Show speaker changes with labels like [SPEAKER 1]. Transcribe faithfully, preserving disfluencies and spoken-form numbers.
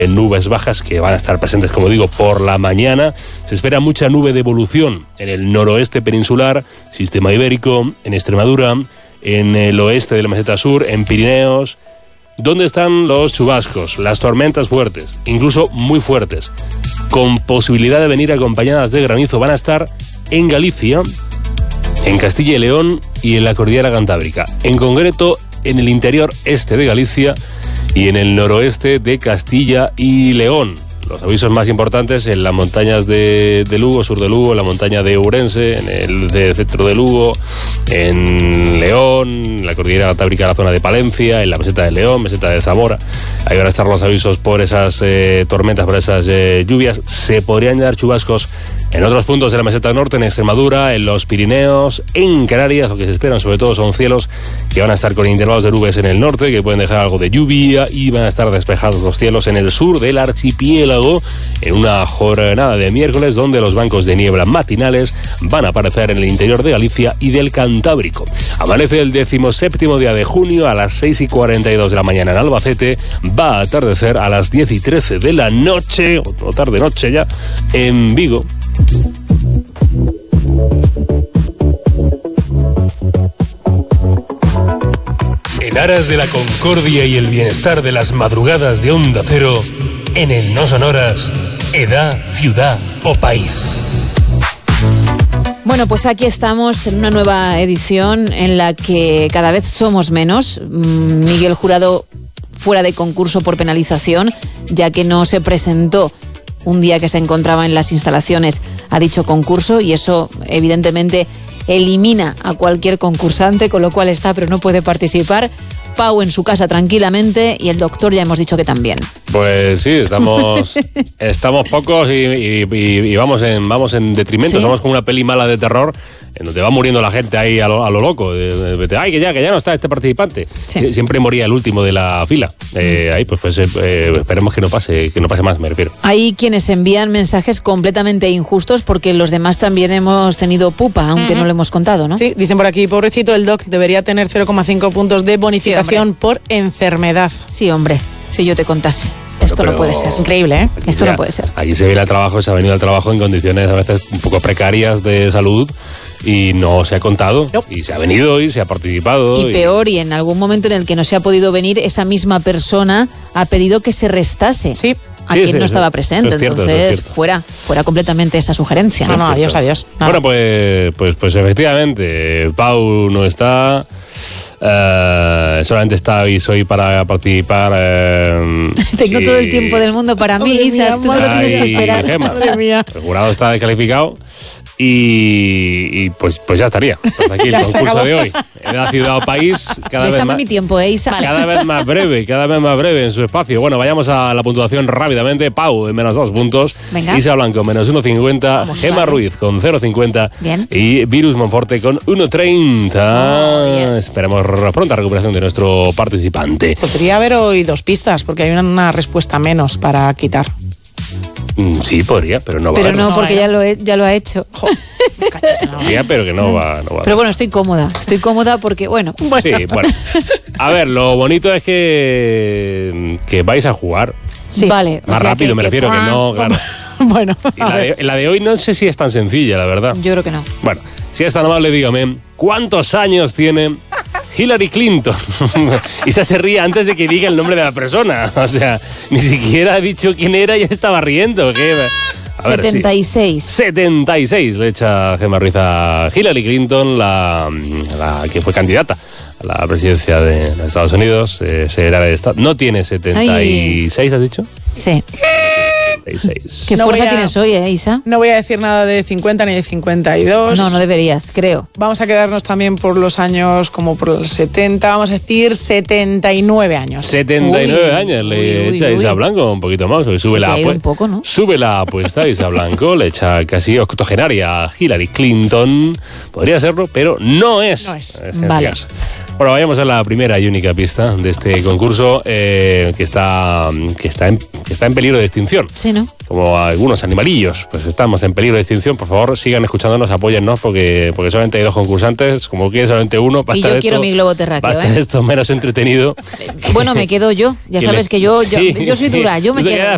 [SPEAKER 1] en nubes bajas que van a estar presentes, como digo, por la mañana. Se espera mucha nube de evolución en el noroeste peninsular, sistema ibérico, en Extremadura, en el oeste de la meseta sur, en Pirineos. ¿Dónde están los chubascos, las tormentas fuertes, incluso muy fuertes, con posibilidad de venir acompañadas de granizo? Van a estar en Galicia, en Castilla y León y en la cordillera cantábrica. En concreto, en el interior este de Galicia y en el noroeste de Castilla y León. Los avisos más importantes en las montañas de, de Lugo, sur de Lugo, en la montaña de Ourense, en el de centro de Lugo, en León, en la cordillera cantábrica, la zona de Palencia, en la meseta de León, meseta de Zamora. Ahí van a estar los avisos por esas eh, tormentas, por esas eh, lluvias. Se podrían dar chubascos en otros puntos de la meseta norte, en Extremadura, en los Pirineos, en Canarias. Lo que se esperan sobre todo son cielos que van a estar con intervalos de nubes en el norte, que pueden dejar algo de lluvia, y van a estar despejados los cielos en el sur del archipiélago, en una jornada de miércoles donde los bancos de niebla matinales van a aparecer en el interior de Galicia y del Cantábrico. Amanece el decimoséptimo día de junio a las seis y cuarenta y dos de la mañana en Albacete. Va a atardecer a las diez y trece de la noche, o tarde-noche ya, en Vigo. En aras de la concordia y el bienestar de las madrugadas de Onda Cero, en el No Sonoras, edad, ciudad o país.
[SPEAKER 2] Bueno, pues aquí estamos en una nueva edición en la que cada vez somos menos. Miguel Jurado fuera de concurso por penalización, ya que no se presentó un día que se encontraba en las instalaciones a dicho concurso, y eso evidentemente elimina a cualquier concursante, con lo cual está pero no puede participar. Pau en su casa tranquilamente, y el doctor ya hemos dicho que también.
[SPEAKER 1] Pues sí, estamos estamos pocos y, y, y, y vamos en vamos en detrimento. ¿Sí? Somos como una peli mala de terror en donde va muriendo la gente ahí a lo, a lo loco. De, de, de, Ay, que ya, que ya no está este participante. Sí. Siempre moría el último de la fila. Eh, ahí, pues, pues eh, esperemos que no pase, que no pase más, me refiero.
[SPEAKER 2] Hay quienes envían mensajes completamente injustos porque los demás también hemos tenido pupa, aunque uh-huh. no lo hemos contado, ¿no?
[SPEAKER 3] Sí, dicen por aquí, pobrecito el doc, debería tener cero coma cinco puntos de bonificación sí, por enfermedad.
[SPEAKER 2] Sí, hombre, si yo te contase. Esto pero, no puede ser.
[SPEAKER 3] Increíble, ¿eh?
[SPEAKER 2] Esto
[SPEAKER 1] ya,
[SPEAKER 2] no puede ser.
[SPEAKER 1] Aquí se viene al trabajo, se ha venido al trabajo en condiciones a veces un poco precarias de salud y no se ha contado. No. Y se ha venido y se ha participado.
[SPEAKER 2] Y, y peor, y en algún momento en el que no se ha podido venir, esa misma persona ha pedido que se restase.
[SPEAKER 3] Sí.
[SPEAKER 2] A
[SPEAKER 3] sí,
[SPEAKER 2] quien
[SPEAKER 3] sí,
[SPEAKER 2] no estaba presente,
[SPEAKER 1] es cierto,
[SPEAKER 2] entonces
[SPEAKER 1] es
[SPEAKER 2] fuera, fuera completamente esa sugerencia.
[SPEAKER 3] No, no, adiós, adiós. No.
[SPEAKER 1] Bueno, pues, pues, pues efectivamente, Pau no está. Uh, solamente está y soy para participar. Uh,
[SPEAKER 2] Tengo
[SPEAKER 1] y...
[SPEAKER 2] todo el tiempo del mundo para mí, Isa. Tú solo tienes que esperar.
[SPEAKER 3] Madre mía.
[SPEAKER 1] El jurado está descalificado. Y, y pues, pues ya estaría. Pues aquí el concurso de hoy. Edad, ciudad o país. Cada
[SPEAKER 2] Déjame
[SPEAKER 1] vez más,
[SPEAKER 2] mi tiempo, ¿eh, Isa?
[SPEAKER 1] Cada vez más breve, cada vez más breve en su espacio. Bueno, vayamos a la puntuación rápidamente. Pau en menos dos puntos.
[SPEAKER 2] Venga.
[SPEAKER 1] Isa Blanco menos uno cincuenta. Gemma Ruiz con cero cincuenta.
[SPEAKER 2] Bien.
[SPEAKER 1] Y Virus Monforte con uno treinta. Oh, yes. Esperamos pronta recuperación de nuestro participante.
[SPEAKER 3] Podría haber hoy dos pistas, porque hay una, una respuesta menos para quitar.
[SPEAKER 1] Sí, podría, pero no va
[SPEAKER 2] pero
[SPEAKER 1] a
[SPEAKER 2] Pero no, porque ya lo, he, ya lo ha hecho.
[SPEAKER 1] Podría, pero que no va, no va.
[SPEAKER 2] Pero bueno, estoy cómoda. Estoy cómoda porque, bueno.
[SPEAKER 1] bueno. Sí, bueno. A ver, lo bonito es que, que vais a jugar.
[SPEAKER 2] Sí, vale.
[SPEAKER 1] Más
[SPEAKER 2] o sea
[SPEAKER 1] rápido,
[SPEAKER 2] que,
[SPEAKER 1] me
[SPEAKER 2] que
[SPEAKER 1] refiero, que no, claro.
[SPEAKER 3] Bueno.
[SPEAKER 1] Y la de, la de hoy no sé si es tan sencilla, la verdad.
[SPEAKER 2] Yo creo que no.
[SPEAKER 1] Bueno, si es tan amable, dígame, ¿cuántos años tiene Hillary Clinton? Isa se ríe antes de que diga el nombre de la persona. O sea, ni siquiera ha dicho quién era y ya estaba riendo. ¿Qué? A ver,
[SPEAKER 2] setenta y seis.
[SPEAKER 1] Sí. setenta y seis le echa Gemma Ruiz a Hillary Clinton, la, la que fue candidata a la presidencia de los Estados Unidos, eh, secretaria de Estado. ¿No tiene setenta y seis, Ay. has dicho?
[SPEAKER 2] Sí.
[SPEAKER 1] setenta y seis.
[SPEAKER 2] ¿Qué no fuerza a, tienes hoy, eh, Isa?
[SPEAKER 3] No voy a decir nada de cincuenta ni de cincuenta y dos.
[SPEAKER 2] No, no deberías, creo.
[SPEAKER 3] Vamos a quedarnos también por los años como por los setenta. Vamos a decir setenta y nueve años.
[SPEAKER 1] setenta y nueve uy, años le uy, echa uy, Isa uy. Blanco un poquito más. Sube,
[SPEAKER 2] Se
[SPEAKER 1] la,
[SPEAKER 2] apu- un poco, ¿no?
[SPEAKER 1] sube la apuesta Isa Blanco, le echa casi octogenaria a Hillary Clinton. Podría serlo, pero no es.
[SPEAKER 3] No es.
[SPEAKER 1] es
[SPEAKER 2] vale.
[SPEAKER 1] caso. Bueno, vayamos a la primera y única pista de este concurso eh, que, está, que, está en, que está en peligro de extinción.
[SPEAKER 2] Sí, ¿no?
[SPEAKER 1] Como algunos animalillos, pues estamos en peligro de extinción. Por favor, sigan escuchándonos, apóyennos, porque, porque solamente hay dos concursantes. Como quiere solamente uno, va a
[SPEAKER 2] y
[SPEAKER 1] estar
[SPEAKER 2] yo quiero
[SPEAKER 1] esto,
[SPEAKER 2] mi globo terráqueo,
[SPEAKER 1] va a estar
[SPEAKER 2] ¿eh?
[SPEAKER 1] esto menos entretenido.
[SPEAKER 2] Bueno, me quedo yo. Ya sabes que yo, yo,
[SPEAKER 1] sí,
[SPEAKER 2] yo soy
[SPEAKER 1] sí.
[SPEAKER 2] dura, yo me
[SPEAKER 1] Tú te
[SPEAKER 2] quedo.
[SPEAKER 1] quedas,